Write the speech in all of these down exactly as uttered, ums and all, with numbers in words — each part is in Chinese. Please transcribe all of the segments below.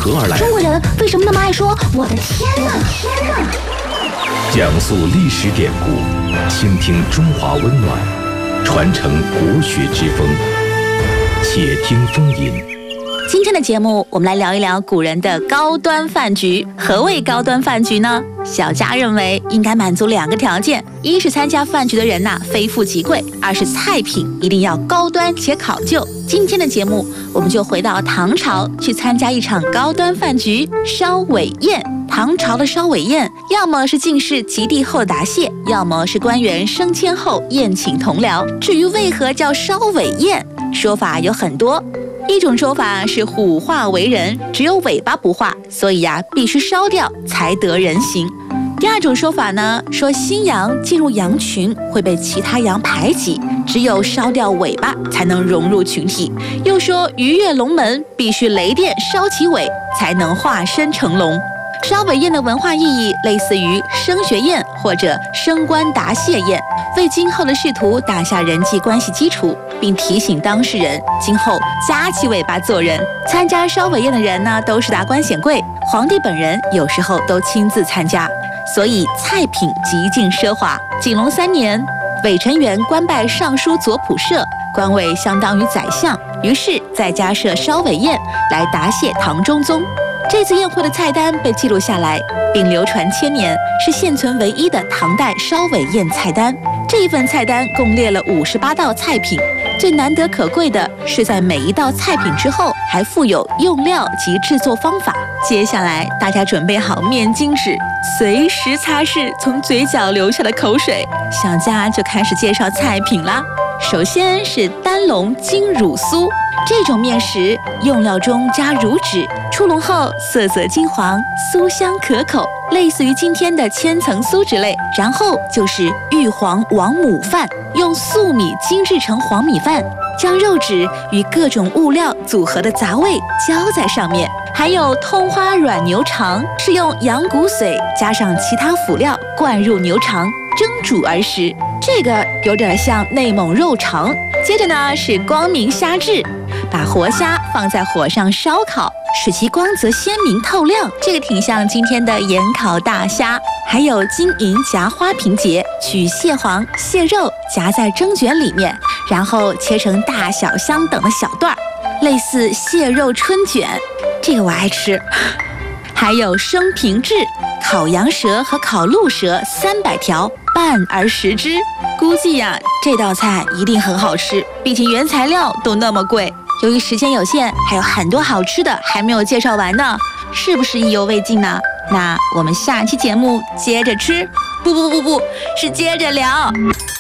何而来？ 中国人为什么那么爱说我的天哪，天哪？ 讲述历史典故，倾听中华温暖，传承国学之风。且听风吟。 今天的节目，我们来聊一聊古人的高端饭局。何谓高端饭局呢？小佳认为应该满足两个条件：一是参加饭局的人呐、啊、非富即贵；二是菜品一定要高端且考究。今天的节目，我们就回到唐朝，去参加一场高端饭局——烧尾宴。唐朝的烧尾宴，要么是进士及第后答谢，要么是官员升迁后宴请同僚。至于为何叫烧尾宴，说法有很多。一种说法是虎化为人，只有尾巴不化，所以呀、啊、必须烧掉才得人形。第二种说法呢，说新羊进入羊群会被其他羊排挤，只有烧掉尾巴才能融入群体。又说鱼跃龙门必须雷电烧其尾，才能化身成龙。烧尾宴的文化意义类似于升学宴或者升官答谢宴，为今后的仕途打下人际关系基础，并提醒当事人今后夹起尾巴做人。参加烧尾宴的人呢，都是达官显贵，皇帝本人有时候都亲自参加，所以菜品极尽奢华。景隆三年，韦承元官拜尚书左仆射，官位相当于宰相，于是再加设烧尾宴来答谢唐中宗。这次宴会的菜单被记录下来，并流传千年，是现存唯一的唐代烧尾宴菜单。这一份菜单共列了五十八道菜品，最难得可贵的是在每一道菜品之后还附有用料及制作方法。接下来，大家准备好面巾纸，随时擦拭从嘴角流下的口水。小佳就开始介绍菜品啦。首先是丹笼金乳酥。这种面食用料中加乳脂，出笼后色泽金黄，酥香可口，类似于今天的千层酥之类。然后就是玉皇王母饭，用粟米精制成黄米饭，将肉质与各种物料组合的杂味浇在上面。还有通花软牛肠，是用羊骨髓加上其他辅料灌入牛肠蒸煮而食，这个有点像内蒙肉肠。接着呢是光明虾质，把活虾放在火上烧烤，使其光泽鲜明透亮，这个挺像今天的盐烤大虾。还有金银夹花瓶节，取蟹黄、蟹肉夹在蒸卷里面，然后切成大小相等的小段儿，类似蟹肉春卷，这个我爱吃。还有生平制，烤羊舌和烤鹿舌三百条，拌而食之。估计呀、啊，这道菜一定很好吃，毕竟原材料都那么贵。由于时间有限，还有很多好吃的还没有介绍完呢，是不是意犹未尽呢？那我们下期节目接着吃，不不不不，是接着聊。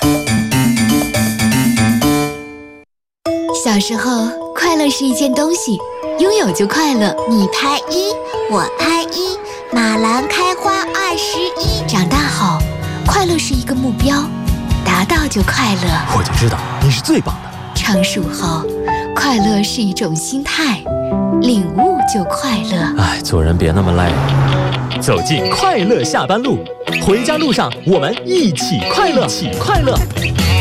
小时候，快乐是一件东西，拥有就快乐。 你拍一，我拍一，马兰开花二十一。 长大后，快乐是一个目标，达到就快乐。 我就知道你是最棒的。 成熟后，快乐是一种心态，领悟就快乐。 哎，做人别那么累。走进快乐下班路，回家路上我们一起快乐，一起快乐。